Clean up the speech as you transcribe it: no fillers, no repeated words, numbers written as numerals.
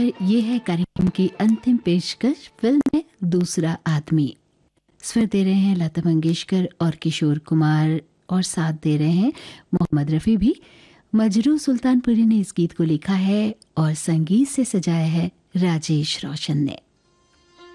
ये है कार्यक्रम की अंतिम पेशकश, फिल्म है दूसरा आदमी। स्वर दे रहे हैं लता मंगेशकर और किशोर कुमार, और साथ दे रहे हैं मोहम्मद रफ़ी भी। मजरू सुल्तानपुरी ने इस गीत को लिखा है और संगीत से सजाया है राजेश रोशन ने।